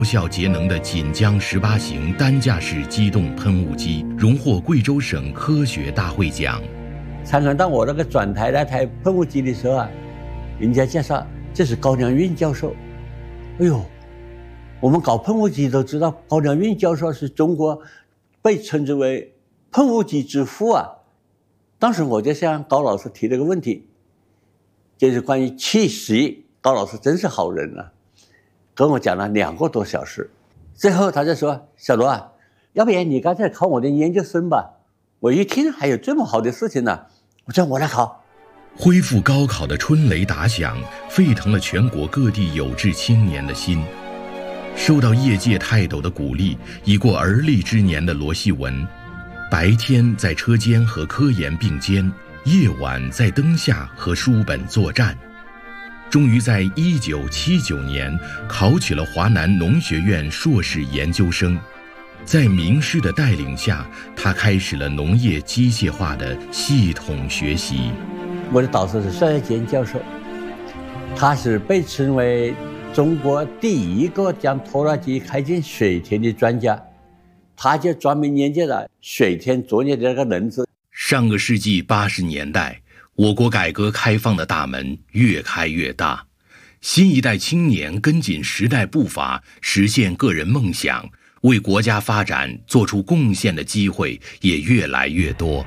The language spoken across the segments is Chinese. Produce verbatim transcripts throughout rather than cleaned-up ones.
高效节能的锦江十八型单架式机动喷雾机荣获贵州省科学大会奖。 参观到我那个转台那台喷雾机的时候啊，人家介绍这是高良运教授。哎呦，我们搞喷雾机都知道高良运教授是中国被称之为喷雾机之父啊。当时我就向高老师提了个问题，就是关于气息。高老师真是好人啊，跟我讲了两个多小时，最后他就说：“小罗啊，要不然你干脆考我的研究生吧。”我一听还有这么好的事情呢，我说我来考。 恢复高考的春雷打响，沸腾了全国各地有志青年的心。受到业界泰斗的鼓励，已过而立之年的罗锡文，白天在车间和科研并肩，夜晚在灯下和书本作战。终于在一九七九年考取了华南农学院硕士研究生。在名师的带领下，他开始了农业机械化的系统学习。 我的导师是邵耀坚教授，他是被称为中国第一个将拖拉机开进水田的专家，他就专门研究了水田作业的那个轮子。 上个世纪八十年代，我国改革开放的大门越开越大，新一代青年跟紧时代步伐，实现个人梦想，为国家发展做出贡献的机会也越来越多。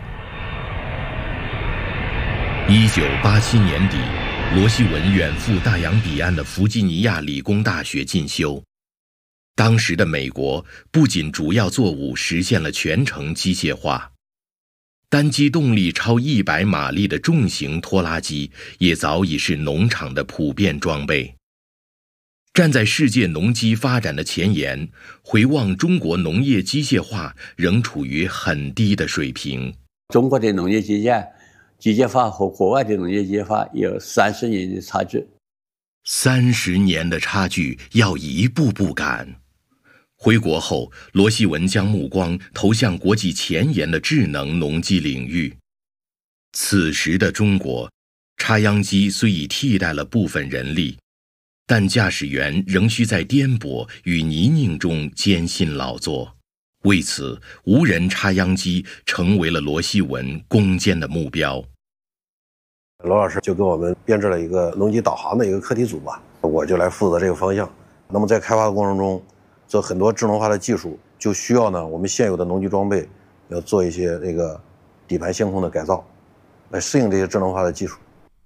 一九八七年底，罗锡文远赴大洋彼岸的弗吉尼亚理工大学进修。当时的美国不仅主要作物实现了全程机械化，单机动力超一百马力的重型拖拉机也早已是农场的普遍装备。站在世界农机发展的前沿，回望中国农业机械化仍处于很低的水平。 中国的农业机械机械化和国外的农业机械化有三十年的差距。 三十年的差距要一步步赶。回国后，罗锡文将目光投向国际前沿的智能农机领域。此时的中国，插秧机虽已替代了部分人力，但驾驶员仍需在颠簸与泥泞中艰辛劳作。为此，无人插秧机成为了罗锡文攻坚的目标。 罗老师就给我们编制了一个农机导航的一个课题组吧，我就来负责这个方向。那么在开发的过程中，这很多智能化的技术就需要呢，我们现有的农机装备要做一些这个底盘线控的改造，来适应这些智能化的技术。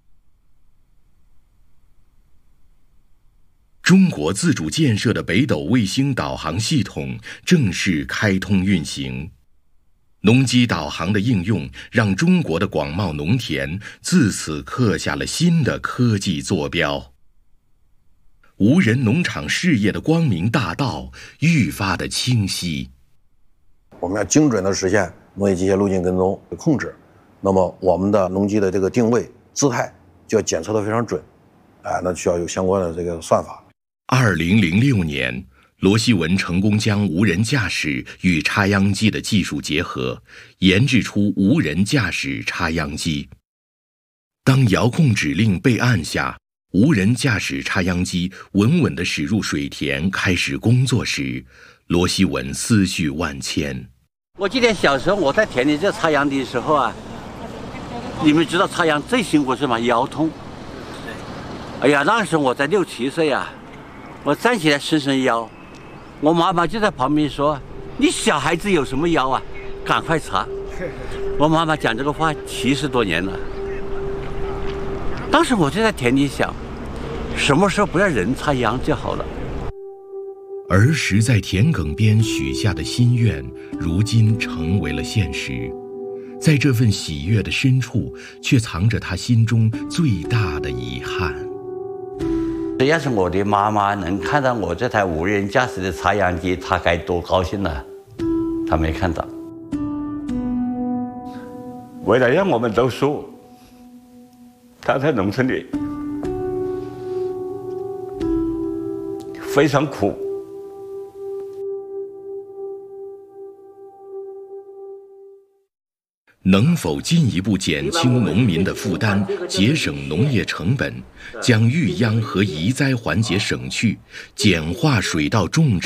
中国自主建设的北斗卫星导航系统正式开通运行。农机导航的应用让中国的广袤农田自此刻下了新的科技坐标。无人农场事业的光明大道愈发的清晰。 我们要精准的实现农业机械路径跟踪的控制，那么我们的农机的这个定位姿态就要检测得非常准，哎，那需要有相关的这个算法。 二零零六年，罗锡文成功将无人驾驶与插秧机的技术结合，研制出无人驾驶插秧机。当遥控指令被按下，无人驾驶插秧机稳稳地驶入水田，开始工作时，罗锡文思绪万千。 我记得小时候我在田里这插秧的时候啊，你们知道插秧最辛苦是什么？腰痛。哎呀，那时候我才六七岁啊，我站起来伸伸腰，我妈妈就在旁边说：“你小孩子有什么腰啊？赶快插。”我妈妈讲这个话七十多年了。当时我就在田里想，什么时候不要人插秧就好了。 儿时在田埂边许下的心愿，如今成为了现实。在这份喜悦的深处，却藏着他心中最大的遗憾。 要是我的妈妈能看到我这台无人驾驶的插秧机，她该多高兴呢？她没看到。 为了让我们读书，他在农村里非常苦。 能否进一步减轻农民的负担，节省农业成本，将育秧和移栽环节省去，简化水稻种植